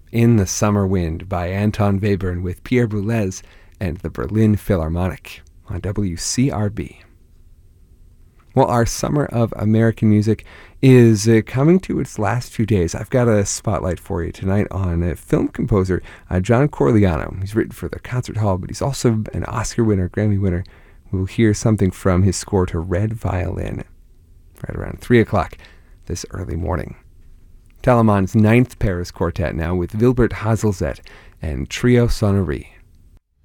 In the Summer Wind by Anton Webern with Pierre Boulez and the Berlin Philharmonic on WCRB. Well, our Summer of American Music is coming to its last few days. I've got a spotlight for you tonight on film composer John Corigliano. He's written for the Concert Hall, but he's also an Oscar winner, Grammy winner. We'll hear something from his score to Red Violin right around 3 o'clock this early morning. Telemann's Ninth Paris Quartet now with Wilbert Hazelzet and Trio Sonnerie.